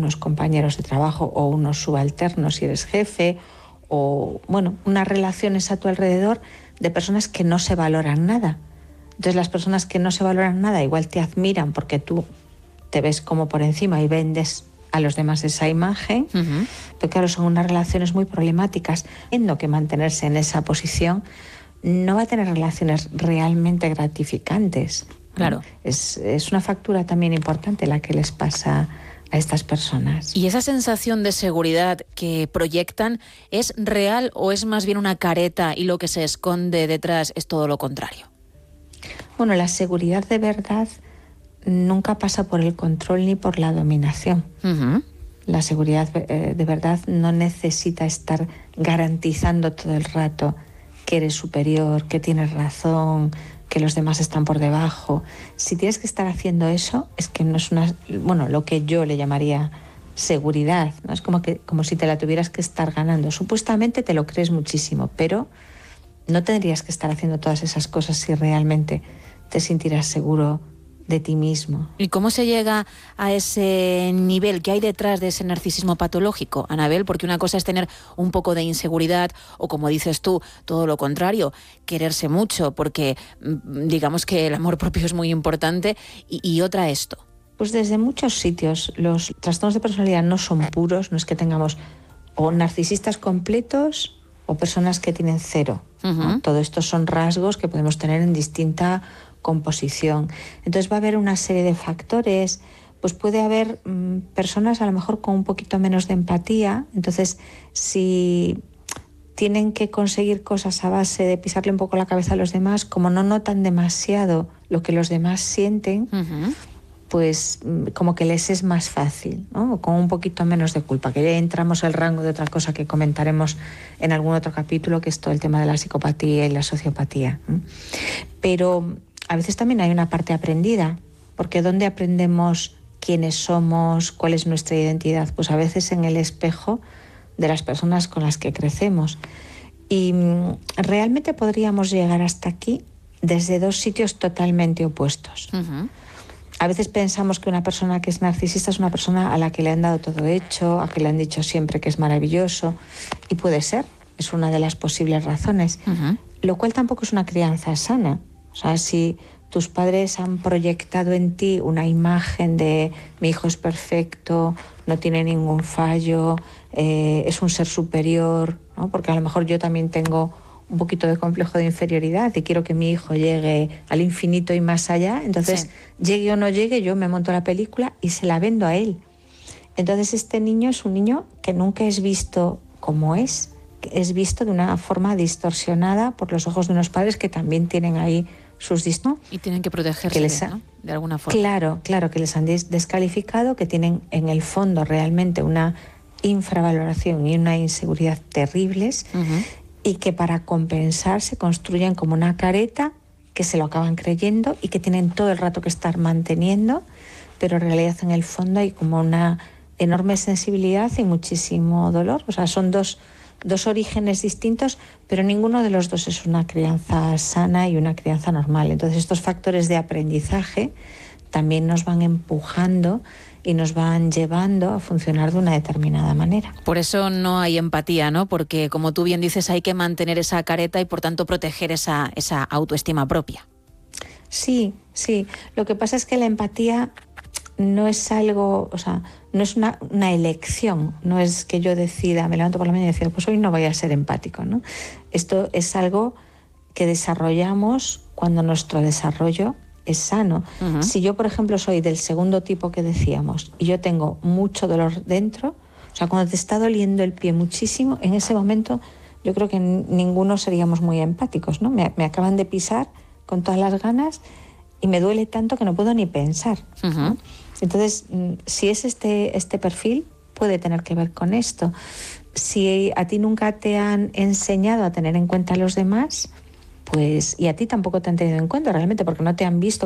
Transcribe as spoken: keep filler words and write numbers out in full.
unos compañeros de trabajo o unos subalternos si eres jefe, o bueno, unas relaciones a tu alrededor de personas que no se valoran nada. Entonces las personas que no se valoran nada igual te admiran porque tú te ves como por encima y vendes a los demás esa imagen, uh-huh. Pero claro, son unas relaciones muy problemáticas. Teniendo que mantenerse en esa posición, no va a tener relaciones realmente gratificantes. Claro. Es, es una factura también importante la que les pasa a estas personas. ¿Y esa sensación de seguridad que proyectan es real o es más bien una careta y lo que se esconde detrás es todo lo contrario? Bueno, la seguridad de verdad nunca pasa por el control ni por la dominación. Uh-huh. La seguridad eh, de verdad no necesita estar garantizando todo el rato que eres superior, que tienes razón, que los demás están por debajo. Si tienes que estar haciendo eso, es que no es una, bueno, lo que yo le llamaría seguridad, ¿no? Es como que como si te la tuvieras que estar ganando. Supuestamente te lo crees muchísimo, pero no tendrías que estar haciendo todas esas cosas si realmente te sintieras seguro de ti mismo. ¿Y cómo se llega a ese nivel? ¿Qué hay detrás de ese narcisismo patológico, Anabel? Porque una cosa es tener un poco de inseguridad o, como dices tú, todo lo contrario, quererse mucho, porque digamos que el amor propio es muy importante, y, y otra esto. Pues desde muchos sitios. Los trastornos de personalidad no son puros, no es que tengamos o narcisistas completos o personas que tienen cero. Uh-huh. ¿No? Todo esto son rasgos que podemos tener en distinta composición. Entonces va a haber una serie de factores, pues puede haber mmm, personas a lo mejor con un poquito menos de empatía, entonces si tienen que conseguir cosas a base de pisarle un poco la cabeza a los demás, como no notan demasiado lo que los demás sienten, uh-huh. pues como que les es más fácil, ¿no? Con un poquito menos de culpa, que ya entramos al rango de otra cosa que comentaremos en algún otro capítulo, que es todo el tema de la psicopatía y la sociopatía. ¿eh? Pero a veces también hay una parte aprendida, porque ¿dónde aprendemos quiénes somos, cuál es nuestra identidad? Pues a veces en el espejo de las personas con las que crecemos. Y realmente podríamos llegar hasta aquí desde dos sitios totalmente opuestos. Uh-huh. A veces pensamos que una persona que es narcisista es una persona a la que le han dado todo hecho, a que le han dicho siempre que es maravilloso, y puede ser, es una de las posibles razones, uh-huh. Lo cual tampoco es una crianza sana. O sea, si tus padres han proyectado en ti una imagen de mi hijo es perfecto, no tiene ningún fallo, eh, es un ser superior, ¿no? Porque a lo mejor yo también tengo un poquito de complejo de inferioridad y quiero que mi hijo llegue al infinito y más allá, entonces sí. Llegue o no llegue, yo me monto la película y se la vendo a él. Entonces este niño es un niño que nunca es visto como es, es visto de una forma distorsionada por los ojos de unos padres que también tienen ahí sus distintos. Y tienen que protegerse, que les ha, ¿no? De alguna forma. Claro, claro, que les han des- descalificado, que tienen en el fondo realmente una infravaloración y una inseguridad terribles, uh-huh. Y que para compensar se construyen como una careta que se lo acaban creyendo y que tienen todo el rato que estar manteniendo, pero en realidad en el fondo hay como una enorme sensibilidad y muchísimo dolor. O sea, son dos Dos orígenes distintos, pero ninguno de los dos es una crianza sana y una crianza normal. Entonces estos factores de aprendizaje también nos van empujando y nos van llevando a funcionar de una determinada manera. Por eso no hay empatía, ¿no? Porque, como tú bien dices, hay que mantener esa careta y, por tanto, proteger esa, esa autoestima propia. Sí, sí. Lo que pasa es que la empatía no es algo, o sea, no es una, una elección, no es que yo decida, me levanto por la mañana y decido, pues hoy no voy a ser empático, ¿no? Esto es algo que desarrollamos cuando nuestro desarrollo es sano. Uh-huh. Si yo, por ejemplo, soy del segundo tipo que decíamos y yo tengo mucho dolor dentro, o sea, cuando te está doliendo el pie muchísimo, en ese momento yo creo que ninguno seríamos muy empáticos, ¿no? Me, me acaban de pisar con todas las ganas y me duele tanto que no puedo ni pensar, uh-huh. ¿no? Entonces, si es este, este perfil, puede tener que ver con esto. Si a ti nunca te han enseñado a tener en cuenta a los demás, pues, y a ti tampoco te han tenido en cuenta realmente porque no te han visto